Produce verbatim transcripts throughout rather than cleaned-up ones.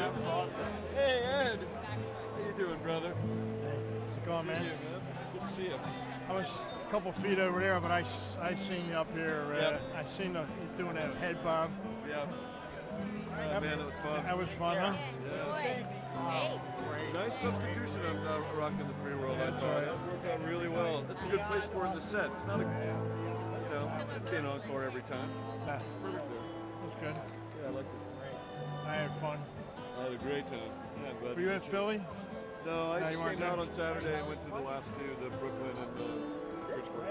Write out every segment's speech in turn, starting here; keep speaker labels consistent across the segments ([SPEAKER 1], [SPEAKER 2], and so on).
[SPEAKER 1] Hey, Ed. How you doing, brother?
[SPEAKER 2] How's it going, man?
[SPEAKER 1] See you, man. Good to see you.
[SPEAKER 2] I was a couple feet over there, but I, s- I seen you up here. Uh,
[SPEAKER 1] Yep.
[SPEAKER 2] I seen the, you doing that head bob.
[SPEAKER 1] Yeah. Oh, man, it was fun.
[SPEAKER 2] That was fun, huh?
[SPEAKER 1] Nice substitution on uh, rocking the free world. I
[SPEAKER 2] That's
[SPEAKER 1] thought
[SPEAKER 2] right.
[SPEAKER 1] that worked out really well. That's a good place for it in the set. It's not a, you know, it shouldn't be an encore every time.
[SPEAKER 2] Nah,
[SPEAKER 1] Perfect there.
[SPEAKER 2] that's good.
[SPEAKER 1] Yeah, I liked it.
[SPEAKER 2] I had fun.
[SPEAKER 1] I had a great time. Yeah, I'm glad
[SPEAKER 2] Were you in
[SPEAKER 1] enjoyed it.
[SPEAKER 2] Philly?
[SPEAKER 1] No, I
[SPEAKER 2] No,
[SPEAKER 1] just
[SPEAKER 2] you weren't
[SPEAKER 1] came
[SPEAKER 2] there?
[SPEAKER 1] out on Saturday and went to the last two, the Brooklyn and the Pittsburgh.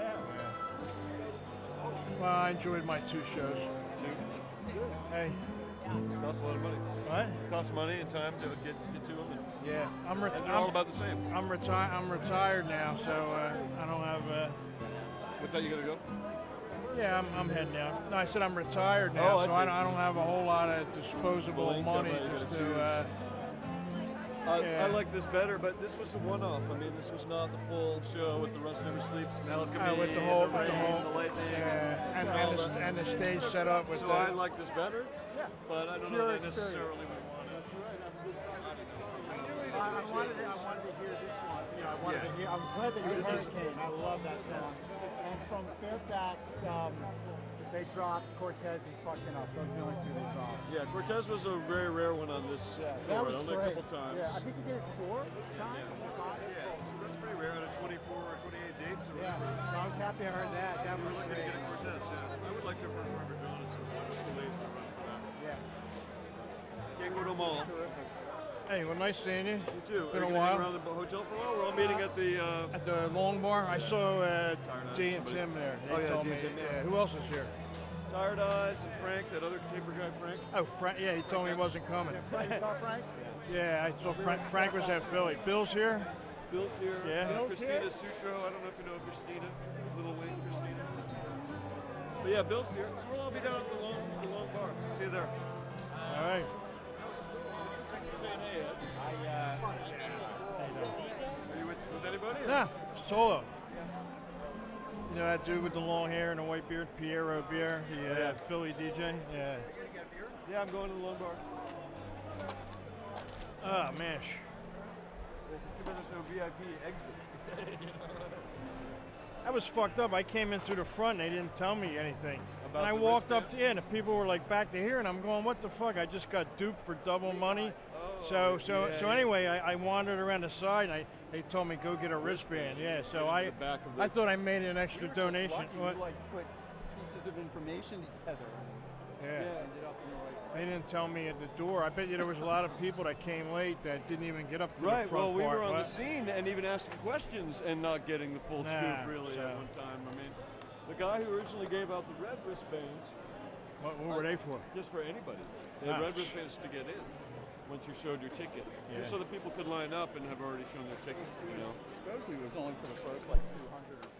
[SPEAKER 2] Well, I enjoyed my two shows.
[SPEAKER 1] Two.
[SPEAKER 2] Hey,
[SPEAKER 1] It costs a lot of money.
[SPEAKER 2] what?
[SPEAKER 1] It costs money and time to get, get to them. And,
[SPEAKER 2] Yeah, I'm, re-
[SPEAKER 1] and they're all
[SPEAKER 2] I'm,
[SPEAKER 1] about the same.
[SPEAKER 2] I'm, reti- I'm retired now, so uh, I don't have. Uh,
[SPEAKER 1] What's that, you gonna go?
[SPEAKER 2] yeah, I'm, I'm heading out. No, I said I'm retired now,
[SPEAKER 1] Oh, I
[SPEAKER 2] so
[SPEAKER 1] see.
[SPEAKER 2] I don't, I don't have a whole lot of disposable
[SPEAKER 1] Full
[SPEAKER 2] money
[SPEAKER 1] income, right, you
[SPEAKER 2] just
[SPEAKER 1] gotta
[SPEAKER 2] to. Uh,
[SPEAKER 1] I,
[SPEAKER 2] Yeah.
[SPEAKER 1] I like this better, but this was a one-off. I mean, this was not the full show with the Rust Never Sleeps, Alchemy,
[SPEAKER 2] Uh, with the whole,
[SPEAKER 1] and the
[SPEAKER 2] with the
[SPEAKER 1] rain,
[SPEAKER 2] whole,
[SPEAKER 1] the lightning,
[SPEAKER 2] yeah, and,
[SPEAKER 1] all
[SPEAKER 2] and, the,
[SPEAKER 1] that.
[SPEAKER 2] and the stage set up with
[SPEAKER 1] So
[SPEAKER 2] the.
[SPEAKER 1] I like this better, but I don't know
[SPEAKER 3] Pure
[SPEAKER 1] that I necessarily would want it.
[SPEAKER 3] I, I wanted to, I wanted to hear this one. You know, I wanted
[SPEAKER 1] Yeah.
[SPEAKER 3] to hear. I'm glad that you
[SPEAKER 1] This is-
[SPEAKER 3] Hurricane. I love that song. And from Fairfax, um, they dropped Cortez and Fucking Up. Those are the only two they dropped.
[SPEAKER 1] Yeah, Cortez was a very rare one on this
[SPEAKER 3] Yeah,
[SPEAKER 1] tour,
[SPEAKER 3] that was
[SPEAKER 1] only
[SPEAKER 3] great.
[SPEAKER 1] a couple times.
[SPEAKER 3] Yeah, I think he did it four times. Five.
[SPEAKER 1] Yeah, so that's pretty rare out of twenty-four or twenty-eight dates or
[SPEAKER 3] Yeah.
[SPEAKER 1] whatever.
[SPEAKER 3] So I was happy I heard that. That
[SPEAKER 1] We're
[SPEAKER 3] was
[SPEAKER 1] looking to
[SPEAKER 3] great.
[SPEAKER 1] get a Cortez, yeah. I would like to have heard Forever John at some point. It's too late to run for that.
[SPEAKER 3] Yeah.
[SPEAKER 1] Can't go to them all.
[SPEAKER 3] Terrific.
[SPEAKER 2] Hey, well, nice seeing you.
[SPEAKER 1] You too.
[SPEAKER 2] Been
[SPEAKER 1] Are
[SPEAKER 2] a
[SPEAKER 1] you gonna
[SPEAKER 2] while.
[SPEAKER 1] hang around the hotel for a while? We're all meeting at the. Uh,
[SPEAKER 2] At the Long Bar, I saw uh,
[SPEAKER 1] Tired
[SPEAKER 2] Dee and
[SPEAKER 1] Eyes,
[SPEAKER 2] Tim there. They
[SPEAKER 1] Oh, yeah,
[SPEAKER 2] told
[SPEAKER 1] Dee
[SPEAKER 2] me.
[SPEAKER 1] and Tim, yeah.
[SPEAKER 2] yeah. Who else is here?
[SPEAKER 1] Tired Eyes and Frank, that other taper guy, Frank.
[SPEAKER 2] Oh, Frank. Yeah, he told me he wasn't coming.
[SPEAKER 3] Yeah, Frank, you saw Frank?
[SPEAKER 2] Yeah, I saw Frank. Frank was at Philly. Bill's here.
[SPEAKER 1] Bill's here.
[SPEAKER 2] Yeah.
[SPEAKER 3] Bill's
[SPEAKER 1] Christina
[SPEAKER 3] here?
[SPEAKER 1] Sutro. I don't know if you know Christina. Little Wing Christina. But yeah, Bill's here. So we'll all be down at the long, the long bar. See you there.
[SPEAKER 2] All right.
[SPEAKER 1] Thanks for saying hey, Ed.
[SPEAKER 2] How you doing?
[SPEAKER 1] Are you with, with anybody? or-
[SPEAKER 2] Nah, solo. You know that dude with the long hair and the white beard, Piero Beer, the uh,
[SPEAKER 1] Yeah.
[SPEAKER 2] Philly D J. Yeah.
[SPEAKER 1] Yeah, I'm going to the long bar.
[SPEAKER 2] Oh man.
[SPEAKER 1] Too bad there's no V I P exit.
[SPEAKER 2] That was fucked up. I came in through the front and they didn't tell me anything.
[SPEAKER 1] About
[SPEAKER 2] and I
[SPEAKER 1] the
[SPEAKER 2] walked up
[SPEAKER 1] wristbands?
[SPEAKER 2] to yeah, and the people were like back to here, and I'm going, what the fuck? I just got duped for double money. So so
[SPEAKER 1] yeah,
[SPEAKER 2] so
[SPEAKER 1] yeah.
[SPEAKER 2] anyway, I, I wandered around the side, and I they told me go get a wristband. Yeah. So I
[SPEAKER 1] the back of the-
[SPEAKER 2] I thought I made an extra
[SPEAKER 4] You were just
[SPEAKER 2] donation.
[SPEAKER 4] lucky.
[SPEAKER 2] What?
[SPEAKER 4] You like put pieces of information together.
[SPEAKER 2] Yeah.
[SPEAKER 4] Ended up in the right
[SPEAKER 2] They didn't tell me at the door. I bet you there was a lot of people that came late that didn't even get up to
[SPEAKER 1] Right,
[SPEAKER 2] the front
[SPEAKER 1] well, we
[SPEAKER 2] part.
[SPEAKER 1] were on
[SPEAKER 2] What?
[SPEAKER 1] the scene and even asking questions and not getting the full
[SPEAKER 2] Nah,
[SPEAKER 1] scoop, really,
[SPEAKER 2] so-
[SPEAKER 1] at one time. I mean, the guy who originally gave out the red wristbands,
[SPEAKER 2] What, what were they for?
[SPEAKER 1] just for anybody, they had
[SPEAKER 2] Ah,
[SPEAKER 1] red
[SPEAKER 2] sh-
[SPEAKER 1] wristbands to get in once you showed your ticket.
[SPEAKER 2] Yeah.
[SPEAKER 1] Just so that people could line up and have already shown their tickets, you know.
[SPEAKER 4] Supposedly it was only for the first like two hundred or